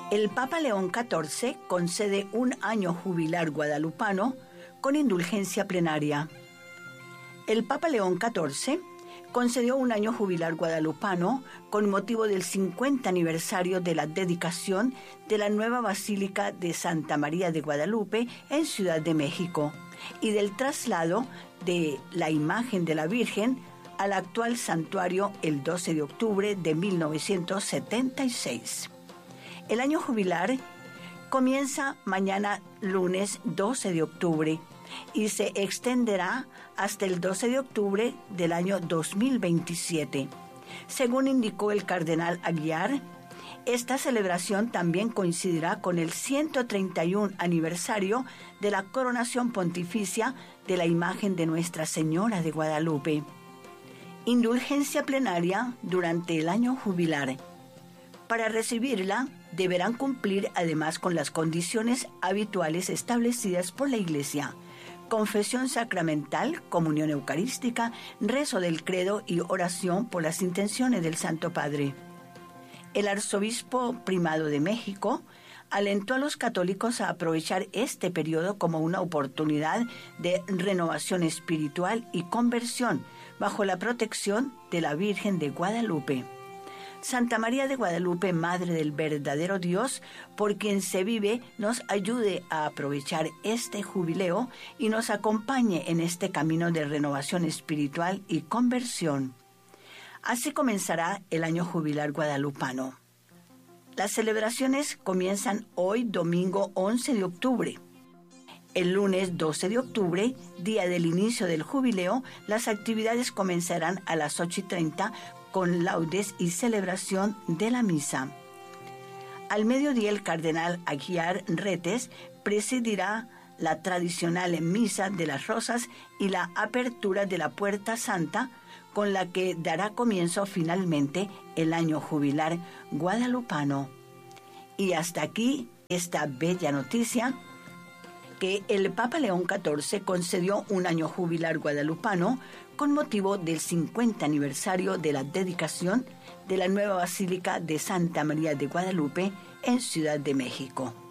El Papa León XIV concede un año jubilar guadalupano con indulgencia plenaria. El Papa León XIV concedió un año jubilar guadalupano con motivo del 50 aniversario de la dedicación de la nueva Basílica de Santa María de Guadalupe en Ciudad de México y del traslado de la imagen de la Virgen al actual santuario el 12 de octubre de 1976. El año jubilar comienza mañana lunes 12 de octubre y se extenderá hasta el 12 de octubre del año 2027. Según indicó el cardenal Aguiar, esta celebración también coincidirá con el 131 aniversario de la coronación pontificia de la imagen de Nuestra Señora de Guadalupe. Indulgencia plenaria durante el año jubilar. Para recibirla, deberán cumplir además con las condiciones habituales establecidas por la Iglesia: confesión sacramental, comunión eucarística, rezo del credo y oración por las intenciones del Santo Padre. El arzobispo primado de México alentó a los católicos a aprovechar este periodo como una oportunidad de renovación espiritual y conversión bajo la protección de la Virgen de Guadalupe. Santa María de Guadalupe, Madre del verdadero Dios, por quien se vive, nos ayude a aprovechar este jubileo y nos acompañe en este camino de renovación espiritual y conversión. Así comenzará el año jubilar guadalupano. Las celebraciones comienzan hoy, domingo 11 de octubre. El lunes 12 de octubre, día del inicio del jubileo, las actividades comenzarán a las 8:30 con laudes y celebración de la misa. Al mediodía, el cardenal Aguiar Retes presidirá la tradicional misa de las rosas y la apertura de la Puerta Santa, con la que dará comienzo finalmente el año jubilar guadalupano. Y hasta aquí esta bella noticia, que el Papa León XIV concedió un año jubilar guadalupano con motivo del 50 aniversario de la dedicación de la nueva Basílica de Santa María de Guadalupe en Ciudad de México.